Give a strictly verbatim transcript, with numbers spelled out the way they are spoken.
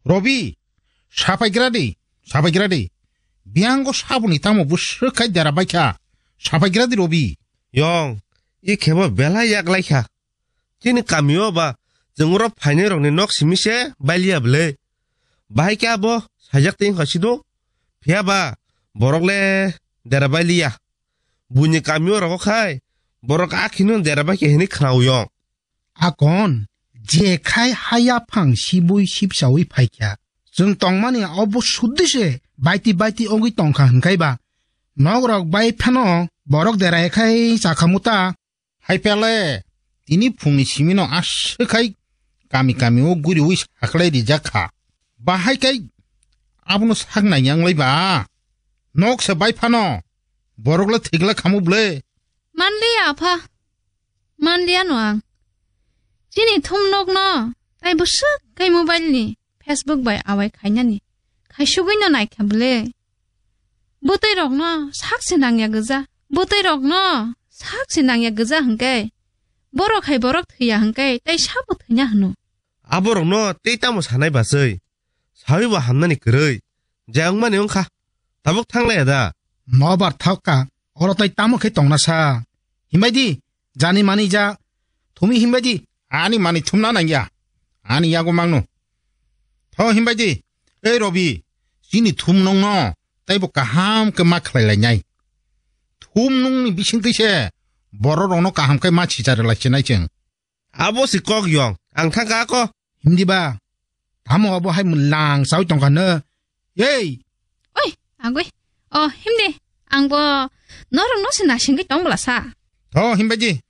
Robi, 사파이그라디, 사파이그라디. 비앙고 사분이 타모 부스카이 데라바이카. 사파이그라디 로비. 영, 이 개버 벨라 약라이카. 지니 까미오바 정으로 파이네롱네 녹시미세 발리아블레. 바이카보 사작팅 하시도 비아바 보록레 데라발리아. 부니 까미오라고 카이 보록 아키는 데라바이케 헤니 크라우용. 아건 제카이 하야팡 시부이 십사위 파이캬. 정 똥만이 어부 수드세 바이티 바이티 오기 똥카 한카이바. 너그럭 바이 파노 보록 데라이카이 자카무타. 하이펠레. 이니 풍니 시미노 아스카이. 까미까미 오구리 위스 하클레디 자카. 바하이카이. 아부노 삭나 양레이바. 녹세 바이 파노. 보록라 티글라 카무블레. 만리야 아파. 만리야 노앙. 지니 톰녹너. ताई बुसु कै मोबाइल नि फेसबुक बाय आवाय खायनानि खायसुगैनो नायखाबले बोतै रगनो साकसे नांया गोजा बोतै रगनो साकसे नांया गोजा हंकै बरक खाय बरक थैया हंकै ताई साबो थैया हनु 아보롱노 떼이따모 사나이 봤어이. 사위와 함나니 그러이. 제앙만이 응카. 다복 탕라야다. 너바 타까 어라따이 따모케 똥나사. 힘바디 자니 마니자 도미 힘바디 아니 많이 tum나나냐. 아니 야고 막노. 더 힘바지. 에이 로비. 지니 tum농노. 따이보까 함께 막클라냐이. tum농니 미신 뜻에 버러롱노 까함께 마치자를 라치나이증. 아보시 꼭용. 앙탕가고. 힘디바 다모 어부 하이 물랑 싸우 똥가너. 예이. 어이 아구이 어 힘내 앙보 너랑 너시 나신게 똥블라사 더 힘바지.